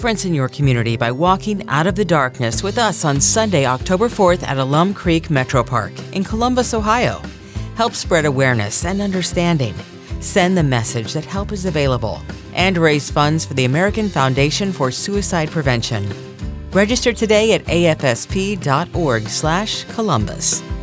difference in your community by walking out of the darkness with us on Sunday, October 4th at Alum Creek Metro Park in Columbus, Ohio. Help spread awareness and understanding. Send the message that help is available and raise funds for the American Foundation for Suicide Prevention. Register today at afsp.org/Columbus.